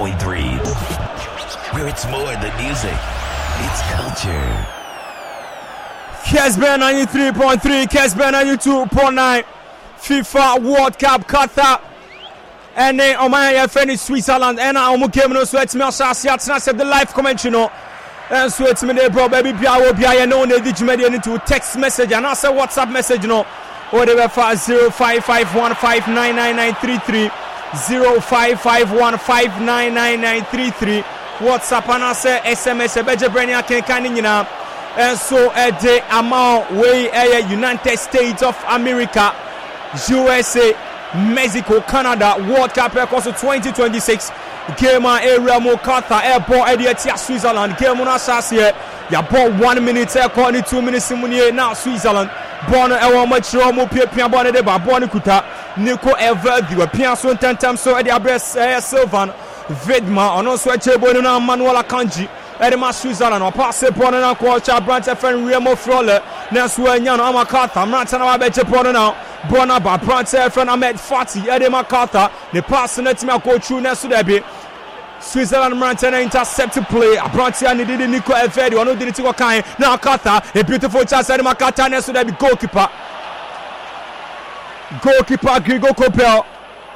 93.3, where it's more than music, it's culture. Kesben 93.3, Kesben 92.9, FIFA World Cup Qatar. And then Omaya friend Switzerland. And I am game no sweat me associate the live comment and sweat me there bro baby bia wo bia no na did me into text message and also WhatsApp message no or they were 0551599933 0551599933 WhatsApp and also SMS beje brand kan nyina and so at the amount way United States of America, USA, Mexico, Canada, World Cup Ecoso 2026. Game area mo Qatar airport Edia Switzerland. Game on Assassia. Ya bought 1 minute, only 2 minutes now Switzerland. Born a much more Pia Bonne de Baboni Kuta, Nico Everdi, a Piasso 10 times so Edia Bress Sylvan, Vedma, and also Chebonina Manuela Kanji. Edema Switzerland, or pass a Bonana Quacha, Branch FM, Remo Froller, Neswanian, Amakata, Matana Beche Bonana, Bonaba, Branch FM, Ahmed Fati, Edema Kata, the pass and let's me go through Nesudebi. Switzerland Mantana intercepted play, a Branch and did Nico Everdi, or no did it to Wakai, now Kata, a beautiful chance, Edema Kata, Nesudebi, goalkeeper. Goalkeeper, Grigo Copel.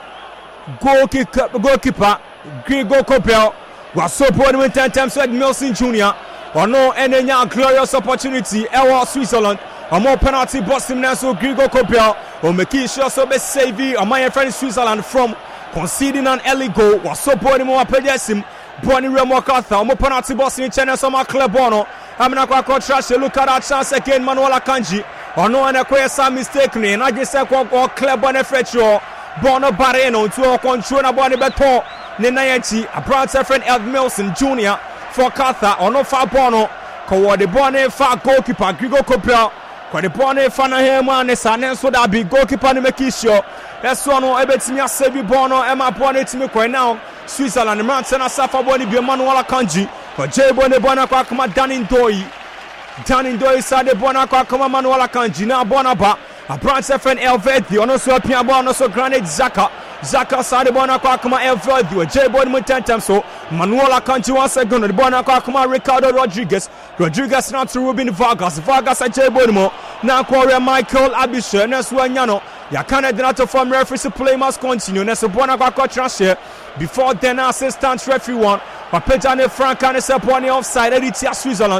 Goalkeeper, Grigo Copel. Was so poor with 10 times with Milson Jr. Or no any glorious opportunity ever Switzerland. Or more penalty Boston Nassau Grigo Copel or Mekisha so be save or my friend Switzerland from conceding an early goal. Was so poor more pedesim Bonnie Remo Cartha or more penalty Boston China Soma Clebono. I'm not going to trash look at that chance again Manuela Kanji. Or no one acquires some mistakenly and I just said or Clebone Fetcho Bono Barreno to control a Bonnie Beto. Nenayanti, a Brown friend Ed Milson Jr. for Qatar, or no far Bono, Kawa the Bonne far goalkeeper, Grigo Copel, Kwa the Bonne Fanahema, Nessa, so that be goalkeeper Nemekisho. That's one of Ebetimia Sebi Bono, Emma Bonnet Timiko now, Switzerland, Mountain Safa Boni, Manuela Kanji, for J Bonne Bonakama, Danin Doi. Danin Doi said the Bonakama Manuela Kanji, now Bonaba, a Brown friend Elvedi, on also Piabon, also Granite Zaka. Zaka Sade Bonakwa Kuma Elvedi, J Bon Mutentem so Manuela Kanji once again, the Bonakwa Kuma Ricardo Rodriguez now to Ruben Vargas at J Bonimo, now Korea Michael Abisha, Neswanyano, Yakana Donato from referee to play must continue, Nesu Bonakwa transfer before then assistant referee one, but Pejane Frank and Seponi offside, Editia Switzerland.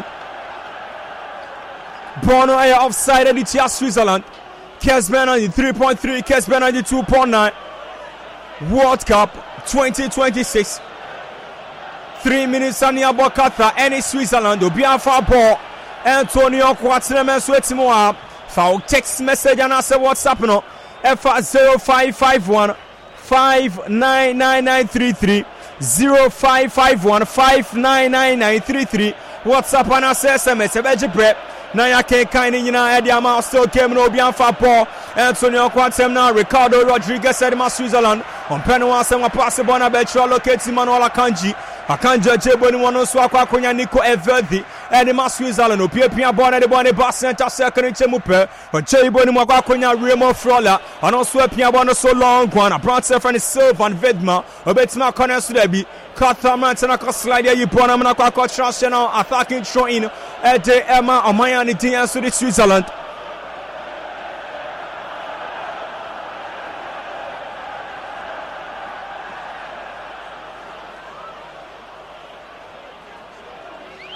Bono offside, Editia Switzerland. Kesben 93.3, Kesben 92.9. World Cup 2026. 3 minutes on the Qatar, any Switzerland, Biafra ball. Antonio Quatreme Swetimua. For text message and answer WhatsApp no. F0551 599933 0551 599933 WhatsApp and answer SMS. Ebeji prep. Now you can't kind of Eddie Amount still came no Biafra ball. Antonio Quatem now, Ricardo Rodriguez at Switzerland. On Penua Sama Passabona Betro locates Manuela Kanji. Akanja Jeboni Wanoswaka Konya Nico Everdi. And the Switzerland, Pia Bona de Bonne Bass Center second Chemupe. Or Jeboni Mwakakonya Remo Frola. And also Pia Bona so long one. A brought Stefan Sylvan Vedma. A Betima Connor Sudebi. Qatar Mantanaka slide Yipona Manaka transfer now attacking throw in at the Emma Omayani Dian to the Switzerland.